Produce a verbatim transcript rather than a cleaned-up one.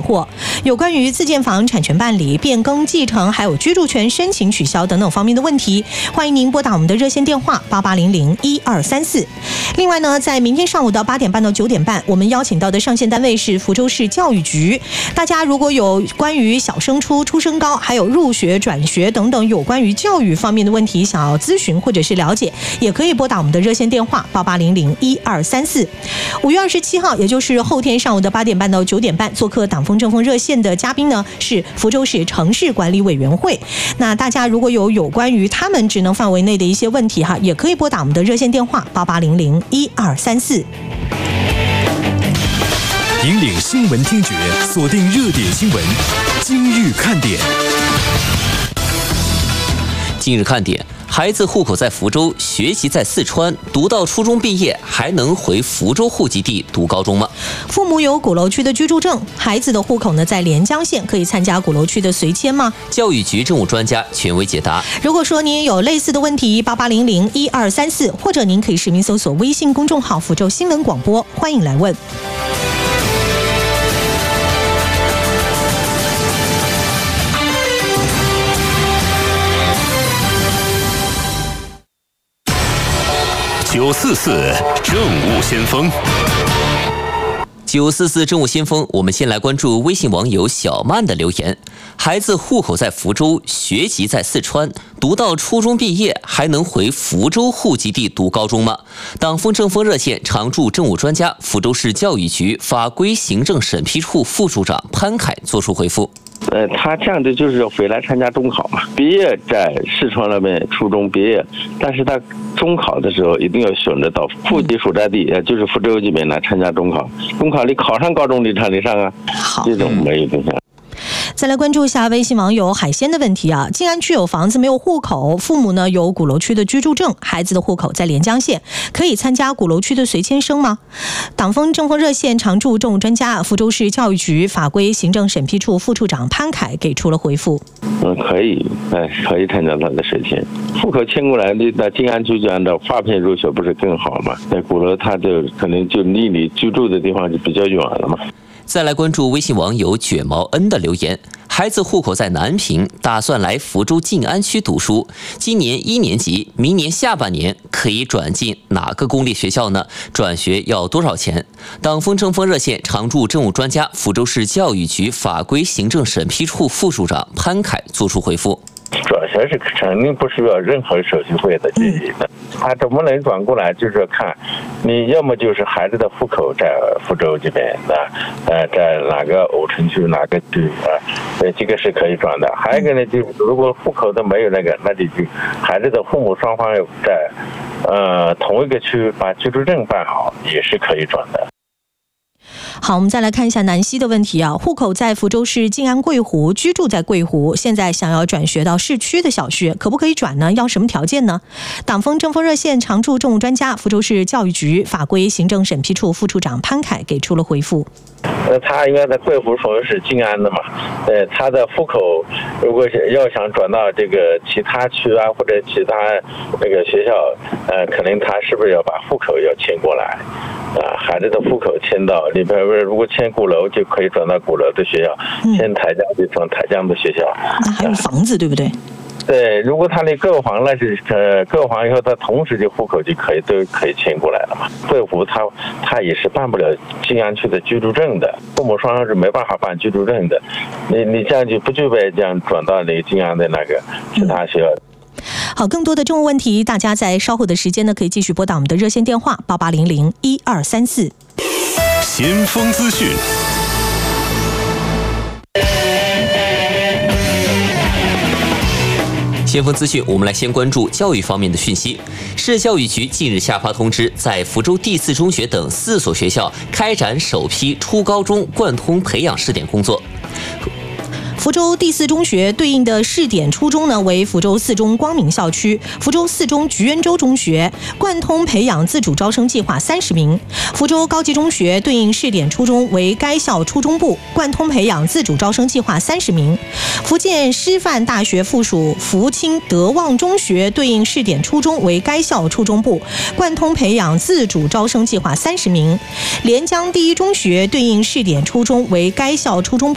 惑。有关于自建房产权办理、变更、继承，还有居住权申请取消等等方面的问题，欢迎您拨打我们的热线电话八八零零一二三四。另外呢，在明天上午的八点半到九点半，我们邀请到的上线单位是福州市教育局。大家如果有关于小升初、初升高，还有入学、转学等等有关于教育方面的问题，想要咨询或者是了解，也可以拨打我们的热线电话八八零零一二三四。五月二十七号，也就是后天上午的八点半到九点半，做客党风政风热线的嘉宾呢是福州市城市管理委员会。那大家如果有有关于他们职能范围内的一些问题哈，也可以拨打我们的热线电话八八零零一二三四。 引领新闻听觉，锁定热点新闻，今日看点。 今日看点：孩子户口在福州，学习在四川，读到初中毕业，还能回福州户籍地读高中吗？ 父母有鼓楼区的居住证，孩子的户口呢在连江县，可以参加鼓楼区的随迁吗？ 教育局政务专家权威解答。 如果说您也有类似的问题，八八零零一二三四，或者您可以实名搜索微信公众号福州新闻广播，欢迎来问。 九四四政务先锋， 九四四政务先锋，我们先来关注微信网友小曼的留言：孩子户口在福州，学籍在四川，读到初中毕业，还能回福州户籍地读高中吗？党风政风热线常驻政务专家、福州市教育局法规行政审批处副处长潘凯作出回复。 呃，他这样的就是回来参加中考嘛，毕业在四川那边初中毕业，但是他中考的时候一定要选择到户籍所在地，也就是福州这边来参加中考。中考你考上高中你才能上啊，这种没有影响。 再来关注一下微信网友海鲜的问题啊，静安区有房子没有户口，父母呢有鼓楼区的居住证，孩子的户口在连江县，可以参加鼓楼区的随迁生吗？党风政风热线常驻政务专家、福州市教育局法规行政审批处副处长潘凯给出了回复。 嗯，可以，哎，可以参加他的随迁。户口迁过来，你在静安区这样的划片入学不是更好吗？在鼓楼他就可能就离你居住的地方就比较远了嘛。 再来关注微信网友卷毛恩的留言：孩子户口在南平，打算来福州静安区读书，今年一年级，明年下半年可以转进哪个公立学校呢？转学要多少钱？党风政风热线常驻政务专家、福州市教育局法规行政审批处副处长潘凯作出回复。 转学是肯定不需要任何手续费的进行的，他怎么能转过来？就是看，你要么就是孩子的户口在福州这边的，呃，在哪个莦城区哪个区啊，呃，这个是可以转的。还有一个呢，就是如果户口都没有那个，那就就孩子的父母双方在呃同一个区把居住证办好，也是可以转的。 好，我们再来看一下南希的问题啊，户口在福州市静安桂湖，居住在桂湖，现在想要转学到市区的小学，可不可以转呢？要什么条件呢？党风政风热线常驻政务专家、福州市教育局法规行政审批处副处长潘凯给出了回复。 呃，他应该在桂湖属于是静安的嘛，呃，他的户口如果要想转到这个其他区啊或者其他那个学校，呃，可能他是不是要把户口要迁过来？啊，孩子的户口迁到里边，如果迁鼓楼就可以转到鼓楼的学校，迁台江就转台江的学校。 那还有房子，对不对？ 对，如果他那购房那是呃购房以后，他同时就户口就可以都可以迁过来了嘛。桂湖他他也是办不了静安区的居住证的，父母双方是没办法办居住证的。你你这样就不具备这样转到那个静安的那个其他学校。嗯好，更多的政务问题，大家在稍后的时间呢，可以继续拨打我们的热线电话八八零零一二三四。 先锋资讯。 先锋资讯，我们来先关注教育方面的讯息。市教育局近日下发通知，在福州第四中学等四所学校开展首批初高中贯通培养试点工作。 福州第四中学对应的试点初中呢为福州四中光明校区、福州四中菊园洲中学，贯通培养自主招生计划三十名。福州高级中学对应试点初中为该校初中部，贯通培养自主招生计划三十名。福建师范大学附属福清德望中学对应试点初中为该校初中部，贯通培养自主招生计划三十名。连江第一中学对应试点初中为该校初中部。